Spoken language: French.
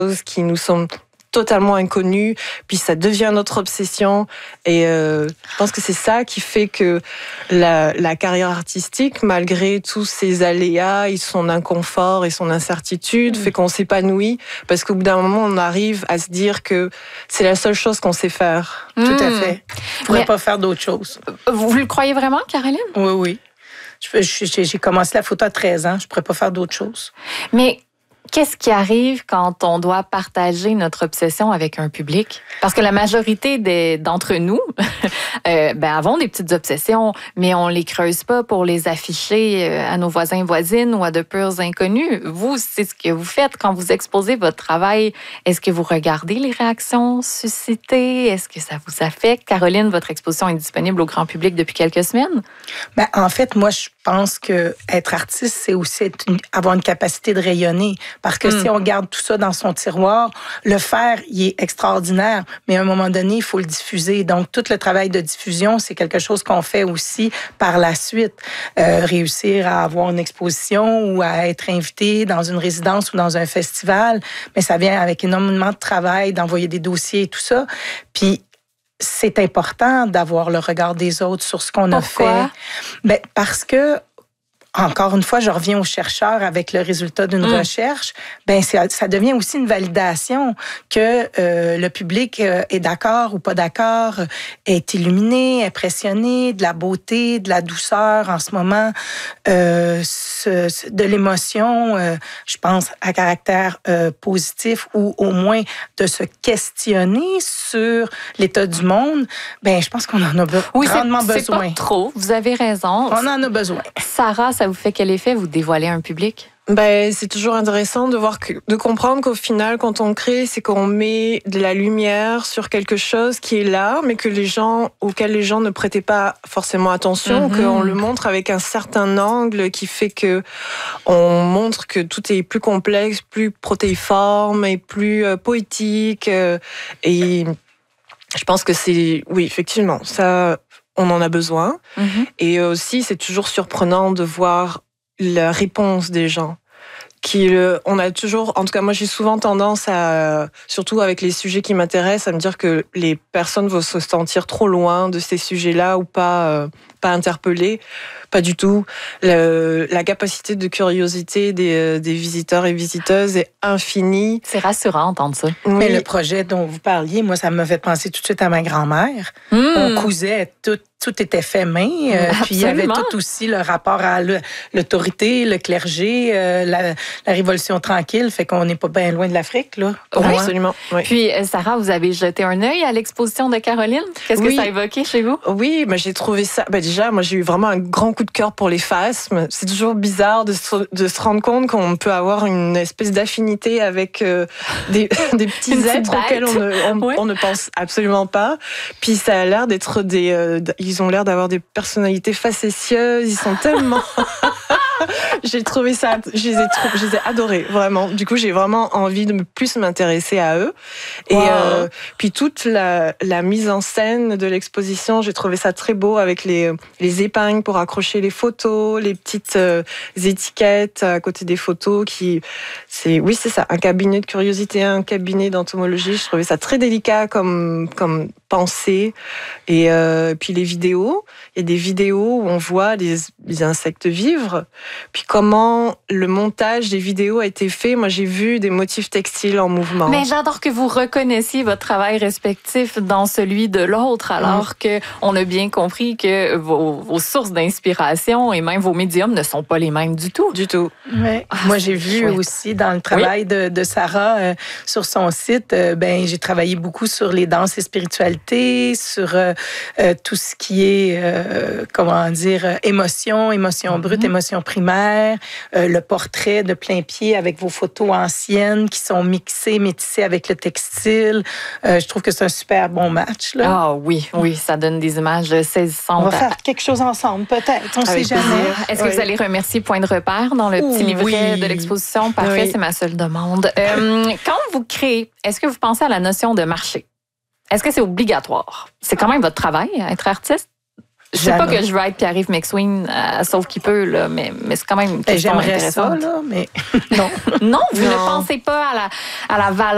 qui nous sont totalement inconnus, puis ça devient notre obsession. Et je pense que c'est ça qui fait que la carrière artistique, malgré tous ses aléas et son inconfort et son incertitude, fait qu'on s'épanouit, parce qu'au bout d'un moment, on arrive à se dire que c'est la seule chose qu'on sait faire. Tout à fait. On ne pourrait pas faire d'autre chose. Vous le croyez vraiment, Caroline? Oui. J'ai commencé la photo à 13 ans. Je ne pourrais pas faire d'autre chose. Mais qu'est-ce qui arrive quand on doit partager notre obsession avec un public? Parce que la majorité d'entre nous avons des petites obsessions, mais on les creuse pas pour les afficher à nos voisins et voisines ou à de purs inconnus. Vous, c'est ce que vous faites quand vous exposez votre travail. Est-ce que vous regardez les réactions suscitées? Est-ce que ça vous affecte? Caroline, votre exposition est disponible au grand public depuis quelques semaines. En fait, moi, je pense que être artiste, c'est aussi avoir une capacité de rayonner. Parce que si on garde tout ça dans son tiroir, le faire, il est extraordinaire, mais à un moment donné, il faut le diffuser. Donc, tout le travail de diffusion, c'est quelque chose qu'on fait aussi par la suite. Réussir à avoir une exposition ou à être invité dans une résidence ou dans un festival, mais ça vient avec énormément de travail, d'envoyer des dossiers et tout ça. Puis, c'est important d'avoir le regard des autres sur ce qu'on a fait. Parce que, encore une fois, je reviens aux chercheurs avec le résultat d'une recherche. Ça devient aussi une validation que le public est d'accord ou pas d'accord, est illuminé, impressionné de la beauté, de la douceur en ce moment, de l'émotion, je pense, à caractère positif ou au moins de se questionner sur l'état du monde. Je pense qu'on en a grandement besoin. C'est pas trop, vous avez raison. On en a besoin. Sarah, ça vous fait quel effet, vous dévoiler un public? C'est toujours intéressant de comprendre qu'au final, quand on crée, c'est qu'on met de la lumière sur quelque chose qui est là, mais auquel les gens ne prêtaient pas forcément attention, qu'on le montre avec un certain angle qui fait que on montre que tout est plus complexe, plus protéiforme et plus poétique. Et je pense que oui, effectivement, ça, on en a besoin. Et aussi, c'est toujours surprenant de voir la réponse des gens. On a toujours, en tout cas moi j'ai souvent tendance à, surtout avec les sujets qui m'intéressent, à me dire que les personnes vont se sentir trop loin de ces sujets-là ou pas interpellées. Pas du tout. La capacité de curiosité des visiteurs et visiteuses est infinie. C'est rassurant d'entendre ça. Oui. Mais le projet dont vous parliez, moi, ça m'a fait penser tout de suite à ma grand-mère. On cousait tout était fait main. Puis il y avait tout aussi le rapport à l'autorité, le clergé, la Révolution tranquille. Fait qu'on n'est pas bien loin de l'Afrique, là. Oui, absolument. Oui. Puis, Sarah, vous avez jeté un œil à l'exposition de Caroline. Qu'est-ce que ça a évoqué chez vous? Oui, j'ai trouvé ça... déjà, moi, j'ai eu vraiment un grand coup de cœur pour les phasmes. C'est toujours bizarre de se rendre compte qu'on peut avoir une espèce d'affinité avec des petits êtres auxquels on ne pense absolument pas. Puis ça a l'air d'être ils ont l'air d'avoir des personnalités facétieuses. Ils sont tellement... J'ai trouvé ça, je les ai adorés, vraiment. Du coup, j'ai vraiment envie de plus m'intéresser à eux. Et puis toute la mise en scène de l'exposition, j'ai trouvé ça très beau avec les épingles pour accrocher les photos, les petites étiquettes à côté des photos c'est ça, un cabinet de curiosité, un cabinet d'entomologie. Je trouvais ça très délicat comme pensée. Et puis les vidéos, il y a des vidéos où on voit les insectes vivre. Puis comment le montage des vidéos a été fait. Moi, j'ai vu des motifs textiles en mouvement. Mais j'adore que vous reconnaissiez votre travail respectif dans celui de l'autre, alors qu'on a bien compris que vos sources d'inspiration et même vos médiums ne sont pas les mêmes du tout. Du tout. Ouais. Moi, j'ai vu aussi dans le travail de Sarah sur son site, j'ai travaillé beaucoup sur les danses et spiritualité, sur tout ce qui est, émotion brute, émotion primaire, le portrait de plein pied avec vos photos anciennes qui sont métissées avec le textile. Je trouve que c'est un super bon match, là. Ah oui, ça donne des images saisissantes. On va faire quelque chose ensemble, peut-être. On ne sait jamais. Est-ce que vous allez remercier Point de repère dans le petit livret de l'exposition? Parfait, c'est ma seule demande. Quand vous créez, est-ce que vous pensez à la notion de marché? Est-ce que c'est obligatoire? C'est quand même votre travail, être artiste? Je sais pas que je veux être Pierre-Yves McSween, sauf qu'il peut, là, mais c'est quand même une question intéressante. J'aimerais ça, là, mais non. Non, vous ne pensez pas à la valeur